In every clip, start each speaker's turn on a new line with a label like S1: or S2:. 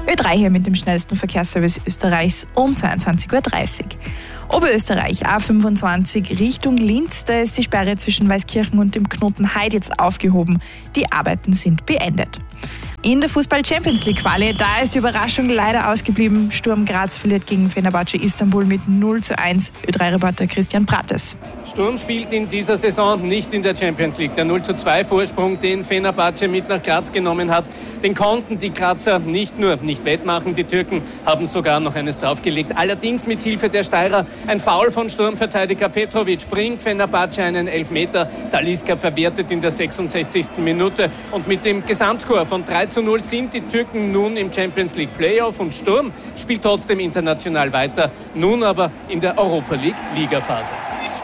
S1: Ö3 hier mit dem schnellsten Verkehrsservice Österreichs um 22.30 Uhr. Oberösterreich A25 Richtung Linz, da ist die Sperre zwischen Weißkirchen und dem Knoten Heid jetzt aufgehoben. Die Arbeiten sind beendet. In der Fußball-Champions-League-Quali, da ist die Überraschung leider ausgeblieben. Sturm Graz verliert gegen Fenerbahce Istanbul mit 0:1. Ö3-Reporter Christian Prates.
S2: Sturm spielt in dieser Saison nicht in der Champions League. Der 0:2 Vorsprung, den Fenerbahce mit nach Graz genommen hat, den konnten die Grazer nicht nur nicht wettmachen, die Türken haben sogar noch eines draufgelegt. Allerdings mit Hilfe der Steirer. Ein Foul von Sturmverteidiger Petrovic bringt Fenerbahce einen Elfmeter. Talisca verwertet in der 66. Minute und mit dem Gesamtscore von 3:0 sind die Türken nun im Champions League Playoff und Sturm spielt trotzdem international weiter, nun aber in der Europa League Ligaphase.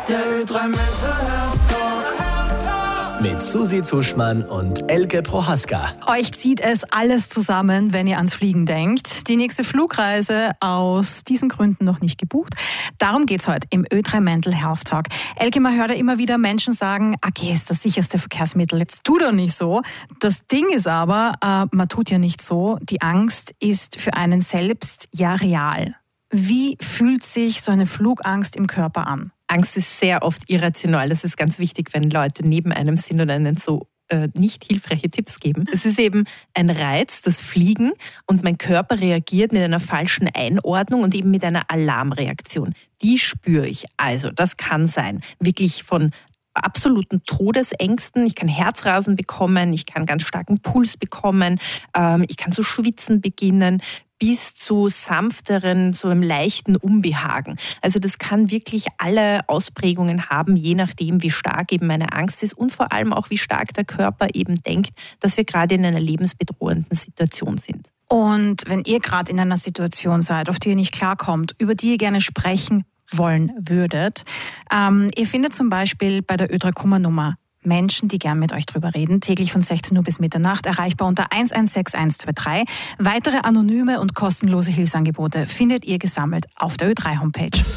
S3: Mit Susi Zuschmann und Elke Prohaska.
S4: Euch zieht es alles zusammen, wenn ihr ans Fliegen denkt. Die nächste Flugreise aus diesen Gründen noch nicht gebucht. Darum geht's heute im Ö3 Mental Health Talk. Elke, man hört ja immer wieder Menschen sagen, AG ist das sicherste Verkehrsmittel. Jetzt tu doch nicht so. Das Ding ist aber, man tut ja nicht so. Die Angst ist für einen selbst ja real. Wie fühlt sich so eine Flugangst im Körper an?
S5: Angst ist sehr oft irrational. Das ist ganz wichtig, wenn Leute neben einem sind und einen so nicht hilfreiche Tipps geben. Es ist eben ein Reiz, das Fliegen, und mein Körper reagiert mit einer falschen Einordnung und eben mit einer Alarmreaktion. Die spüre ich. Also das kann sein, wirklich von absoluten Todesängsten. Ich kann Herzrasen bekommen, ich kann ganz starken Puls bekommen, ich kann zu schwitzen beginnen, bis zu sanfteren, so einem leichten Unbehagen. Also das kann wirklich alle Ausprägungen haben, je nachdem, wie stark eben meine Angst ist und vor allem auch, wie stark der Körper eben denkt, dass wir gerade in einer lebensbedrohenden Situation sind.
S4: Und wenn ihr gerade in einer Situation seid, auf die ihr nicht klarkommt, über die ihr gerne sprechen wollen würdet, ihr findet zum Beispiel bei der Ö3 Kummernummer Menschen, die gern mit euch drüber reden, täglich von 16 Uhr bis Mitternacht, erreichbar unter 116123. Weitere anonyme und kostenlose Hilfsangebote findet ihr gesammelt auf der Ö3 Homepage.